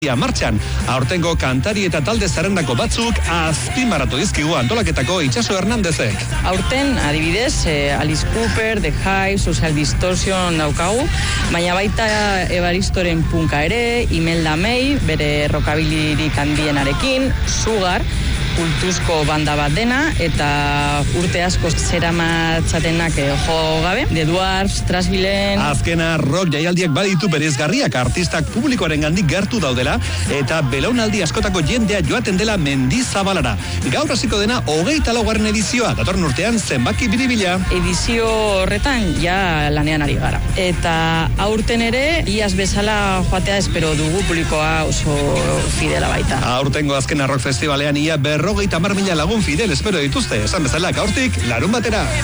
martxan, aurtengo kantari eta talde zerrendako batzuk azpimarratu dizkigu antolaketako Itxaso Hernandezek. Aurten, adibidez, Alice Cooper, The Hive, Social Distortion daukagu, baina baita Evaristoren punka ere, Imelda May, bere rockabilirik handienarekin, Sugar, kultuzko banda bat dena, eta urte asko zeramatzatenak jo gabe, The Dwarfs, Trashvilen. Azkena rock jaialdiak baditu berezgarriak, artistak publikoaren gandik gertu daudela, eta belaunaldi askotako jendea joaten dela Mendizabalara. Gaur hasiko dena 24. edizioa, datorren urtean zenbaki biribila. Edizio horretan ja lanean ari gara. Eta aurten ere, iaz bezala joatea espero dugu, publikoa oso fidela baita. Aurtengo azkena rock festivalean ia 50.000 lagun fidel espero dituzte, esan bezala gaurtik larun batera.